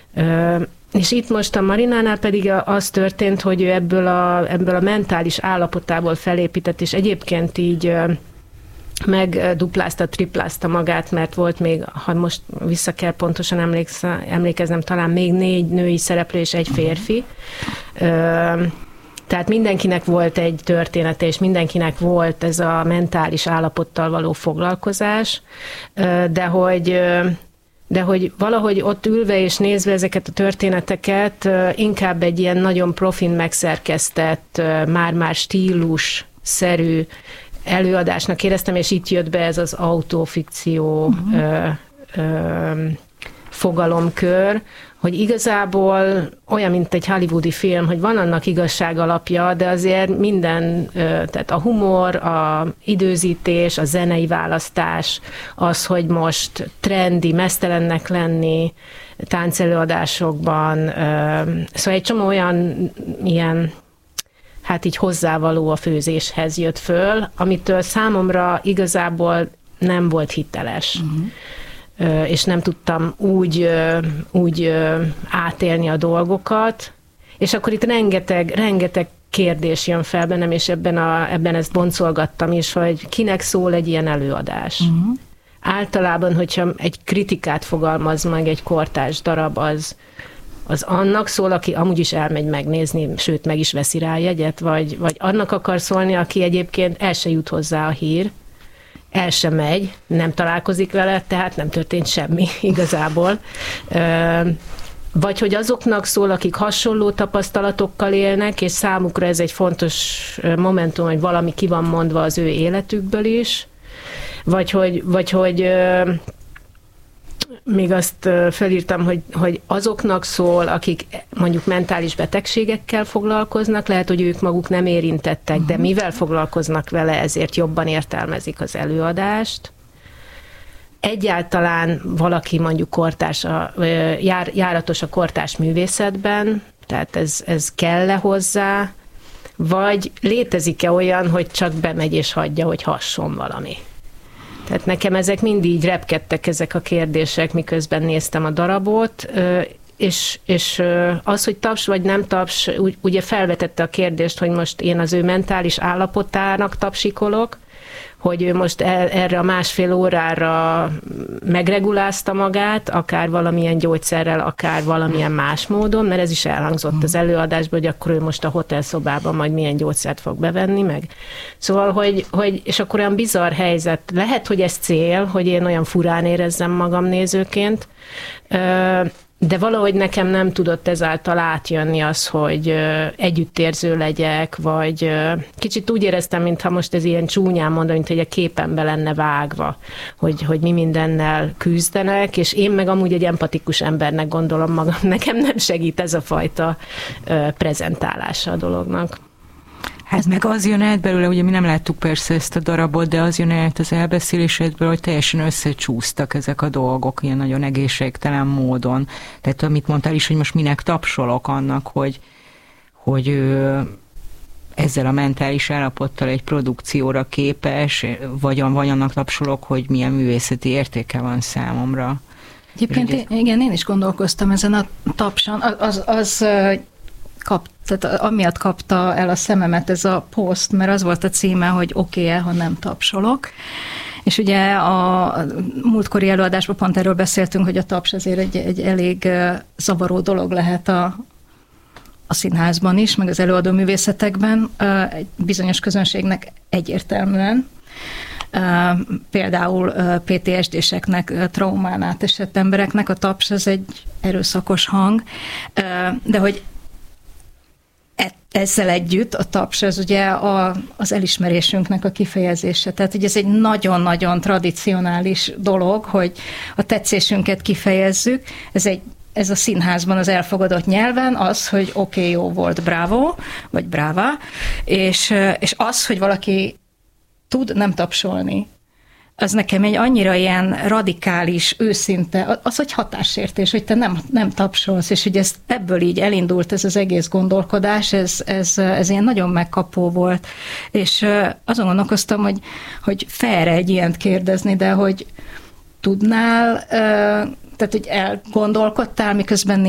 És itt most a Marinánál pedig az történt, hogy ő ebből a mentális állapotából felépített, és egyébként így megduplázta, triplázta magát, mert volt még, ha most vissza kell pontosan emlékeznem, talán még 4 női szereplő és egy férfi. Tehát mindenkinek volt egy története, és mindenkinek volt ez a mentális állapottal való foglalkozás, de hogy valahogy ott ülve és nézve ezeket a történeteket, inkább egy ilyen nagyon profin megszerkesztett, már stílusszerű előadásnak éreztem, és itt jött be ez az autofikció fogalomkör, hogy igazából olyan, mint egy hollywoodi film, hogy van annak igazság alapja, de azért minden, tehát a humor, a időzítés, a zenei választás, az, hogy most trendi, meztelennek lenni táncelőadásokban, szóval egy csomó olyan ilyen, hát így hozzávaló a főzéshez jött föl, amitől számomra igazából nem volt hiteles. És nem tudtam úgy átélni a dolgokat, és akkor itt rengeteg kérdés jön fel bennem, és ebben ezt boncolgattam is, hogy kinek szól egy ilyen előadás. Általában, hogyha egy kritikát fogalmaz meg egy kortárs darab, az annak szól, aki amúgy is elmegy megnézni, sőt, meg is veszi rá jegyet, vagy annak akar szólni, aki egyébként el se jut hozzá a hír, el sem megy, nem találkozik vele, tehát nem történt semmi igazából. Vagy hogy azoknak szól, akik hasonló tapasztalatokkal élnek, és számukra ez egy fontos momentum, hogy valami ki van mondva az ő életükből is, vagy hogy még azt felírtam, hogy azoknak szól, akik mondjuk mentális betegségekkel foglalkoznak, lehet, hogy ők maguk nem érintettek, de mivel foglalkoznak vele, ezért jobban értelmezik az előadást. Egyáltalán valaki mondjuk kortárs, járatos a kortárs művészetben, tehát ez kell-e hozzá, vagy létezik-e olyan, hogy csak bemegy és hagyja, hogy hasson valami. Tehát nekem ezek mindig így repkedtek ezek a kérdések, miközben néztem a darabot, és az, hogy taps vagy nem taps, ugye felvetette a kérdést, hogy most én az ő mentális állapotának tapsikolok, hogy ő most erre a 1,5 órára megregulázta magát, akár valamilyen gyógyszerrel, akár valamilyen más módon, mert ez is elhangzott az előadásban, hogy akkor ő most a hotelszobában majd milyen gyógyszert fog bevenni meg. Szóval, hogy és akkor olyan bizarr helyzet. Lehet, hogy ez cél, hogy én olyan furán érezzem magam nézőként, de valahogy nekem nem tudott ezáltal átjönni az, hogy együttérző legyek, vagy kicsit úgy éreztem, mintha most ez ilyen csúnyán mondom, mint hogy a képembe lenne vágva, hogy mi mindennel küzdenek, és én meg amúgy egy empatikus embernek gondolom magam. Nekem nem segít ez a fajta prezentálása a dolognak. Hát meg az jön át belőle, ugye mi nem láttuk persze ezt a darabot, de az jön át az elbeszélésedből, hogy teljesen összecsúsztak ezek a dolgok, ilyen nagyon egészségtelen módon. Tehát amit mondtál is, hogy most minek tapsolok annak, hogy ezzel a mentális állapottal egy produkcióra képes, vagy annak tapsolok, hogy milyen művészeti értéke van számomra. Egyébként igen, én is gondolkoztam ezen a tapson, tehát amiatt kapta el a szememet ez a poszt, mert az volt a címe, hogy oké-e, ha nem tapsolok. És ugye a múltkori előadásban pont erről beszéltünk, hogy a taps azért egy elég zavaró dolog lehet a színházban is, meg az előadó művészetekben, egy bizonyos közönségnek egyértelműen. Például PTSD-seknek, traumán átesett embereknek a taps az egy erőszakos hang, de hogy ezzel együtt a taps az ugye az elismerésünknek a kifejezése. Tehát ugye ez egy nagyon-nagyon tradicionális dolog, hogy a tetszésünket kifejezzük. Ez a színházban az elfogadott nyelven az, hogy oké, jó volt, bravo, vagy bráva, és az, hogy valaki tud nem tapsolni, az nekem egy annyira ilyen radikális, őszinte, az, hogy hatássértés, hogy te nem tapsolsz, és hogy ebből így elindult ez az egész gondolkodás, ez ilyen nagyon megkapó volt. És azon gondolkoztam, hogy fair-e egy ilyent kérdezni, de hogy tudnál, tehát hogy elgondolkodtál, miközben